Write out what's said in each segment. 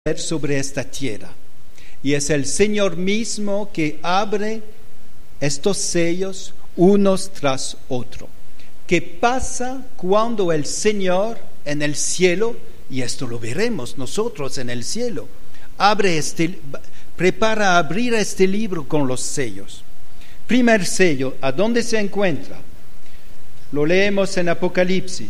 sobre esta tierra. Y es el Señor mismo que abre estos sellos unos tras otro. ¿Qué pasa cuando el Señor en el cielo, y esto lo veremos nosotros en el cielo, prepara a abrir este libro con los sellos? Primer sello, ¿a dónde se encuentra? Lo leemos en Apocalipsis.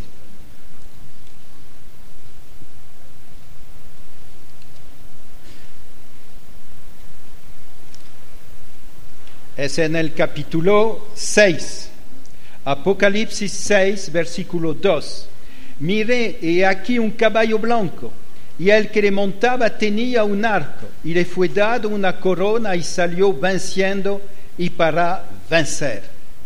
Es en el capítulo 6, Apocalipsis 6, versículo 2. Miré, y aquí un caballo blanco, y el que le montaba tenía un arco, y le fue dado una corona, y salió venciendo y para vencer.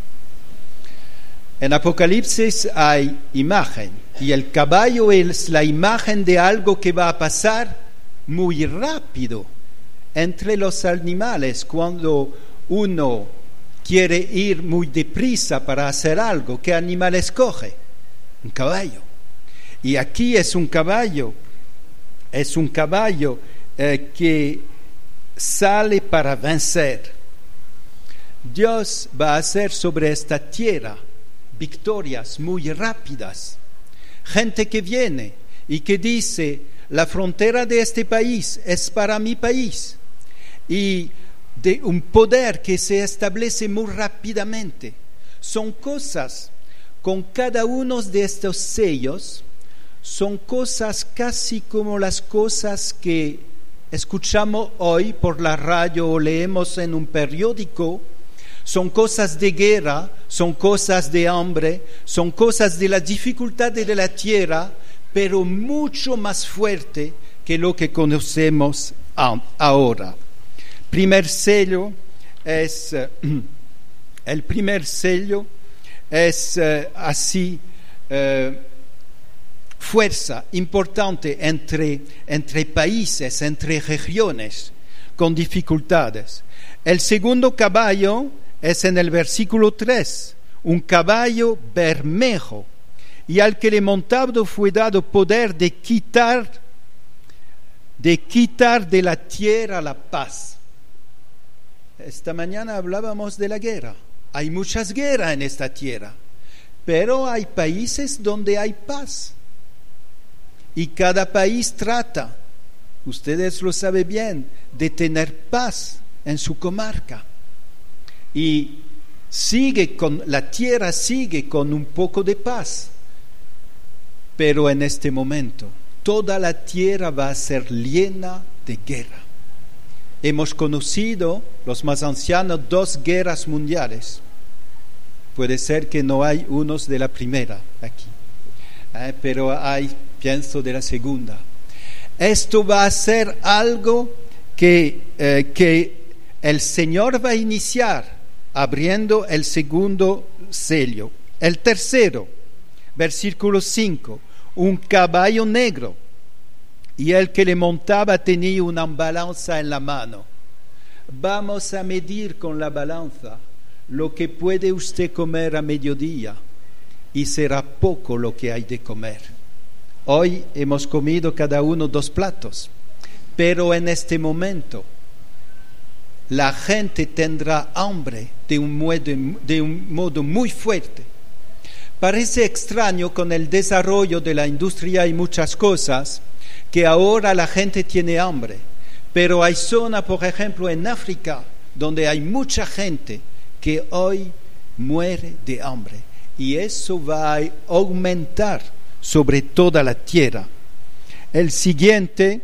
En Apocalipsis hay imagen, y el caballo es la imagen de algo que va a pasar muy rápido entre los animales cuando uno quiere ir muy deprisa para hacer algo. ¿Qué animal escoge? Un caballo. Y aquí es un caballo que sale para vencer. Dios va a hacer sobre esta tierra victorias muy rápidas. Gente que viene y que dice: la frontera de este país es para mi país. Y de un poder que se establece muy rápidamente. Son cosas, con cada uno de estos sellos, son cosas casi como las cosas que escuchamos hoy por la radio o leemos en un periódico. Son cosas de guerra, son cosas de hambre, son cosas de la dificultad de la tierra, pero mucho más fuerte que lo que conocemos ahora. El primer sello es así, fuerza importante entre países, entre regiones con dificultades. El segundo caballo es en el versículo 3, un caballo bermejo, y al que le montado fue dado poder de quitar de la tierra la paz. Esta mañana hablábamos de la guerra. Hay muchas guerras en esta tierra, pero hay países donde hay paz. Y cada país trata, ustedes lo saben bien, de tener paz en su comarca. Y la tierra sigue con un poco de paz. Pero en este momento, toda la tierra va a ser llena de guerra. Hemos conocido, los más ancianos, 2 guerras mundiales. Puede ser que no hay unos de la primera aquí, pero hay, pienso, de la segunda. Esto va a ser algo que el Señor va a iniciar abriendo el segundo sello. El tercero, versículo 5, un caballo negro. Y el que le montaba tenía una balanza en la mano. Vamos a medir con la balanza lo que puede usted comer a mediodía, y será poco lo que hay de comer. Hoy hemos comido cada uno 2 platos, pero en este momento la gente tendrá hambre de un modo muy fuerte. Parece extraño con el desarrollo de la industria y muchas cosas, que ahora la gente tiene hambre, pero hay zonas, por ejemplo, en África, donde hay mucha gente que hoy muere de hambre, y eso va a aumentar sobre toda la tierra. El siguiente,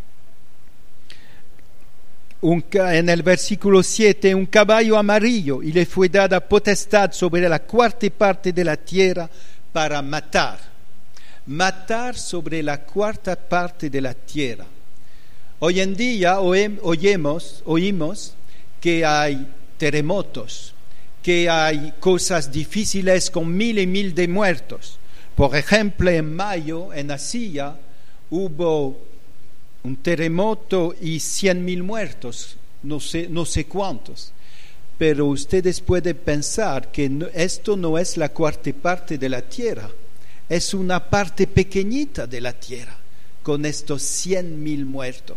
en el versículo 7, un caballo amarillo, y le fue dada potestad sobre la 4ª parte de la tierra para matar sobre la 4ª parte de la tierra. Hoy en día oímos que hay terremotos, que hay cosas difíciles con 1000 y 1000 de muertos. Por ejemplo, en mayo, en Asia, hubo un terremoto y 100,000 muertos, no sé cuántos. Pero ustedes pueden pensar que esto no es la 4ª parte de la tierra, es una parte pequeñita de la tierra, con estos 100,000 muertos.